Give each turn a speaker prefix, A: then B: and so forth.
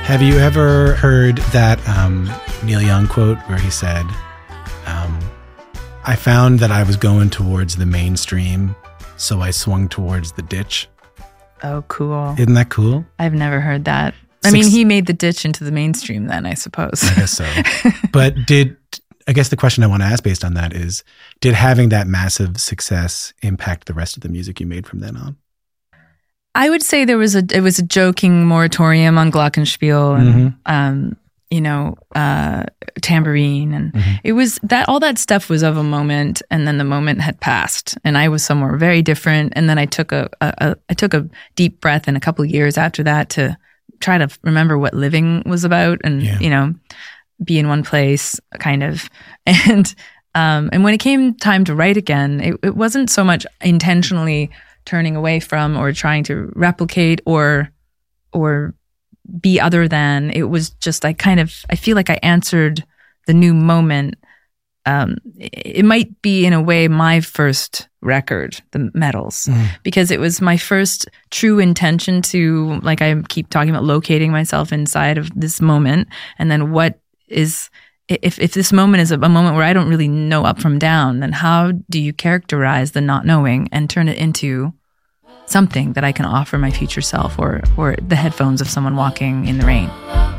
A: Have you ever heard that Neil Young quote where he said, I found that I was going towards the mainstream, so I swung towards the ditch?
B: Oh, cool.
A: Isn't that cool?
B: I've never heard that. I mean, he made the ditch into the mainstream then, I suppose.
A: I guess so. But I guess the question I want to ask based on that is, did having that massive success impact the rest of the music you made from then on?
B: I would say it was a joking moratorium on glockenspiel and tambourine, and it was that all that stuff was of a moment, and then the moment had passed, and I was somewhere very different. And then I took a deep breath in a couple of years after that to try to remember what living was about, and be in one place, kind of. And when it came time to write again, it wasn't so much intentionally turning away from or trying to replicate or be other than. It was just I feel like I answered the new moment. It might be in a way my first record, The Metals, because it was my first true intention to, like I keep talking about, locating myself inside of this moment. And then what is, if this moment is a moment where I don't really know up from down, then how do you characterize the not knowing and turn it into something that I can offer my future self or the headphones of someone walking in the rain?